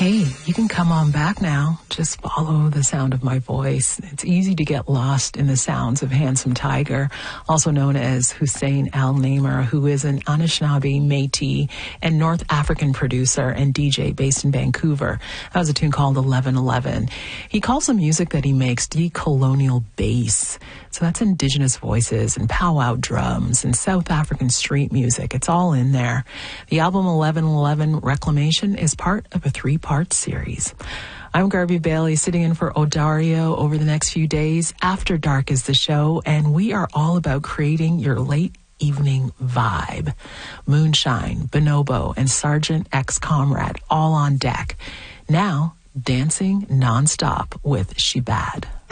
Hey, you can come on back now. Just follow the sound of my voice. It's easy to get lost in the sounds of Handsome Tiger, also known as Hussein Al-Namer, who is an Anishinaabe, Métis, and North African producer and DJ based in Vancouver. That was a tune called 1111. He calls the music that he makes decolonial bass. So that's indigenous voices and powwow drums and South African street music. It's all in there. The album 1111 Reclamation is part of a 3-part series. I'm Garvey Bailey, sitting in for Odario over the next few days. After Dark is the show, and we are all about creating your late evening vibe. Moonshine, Bonobo, and Sergeant X Comrade all on deck. Now, dancing nonstop with Shebad.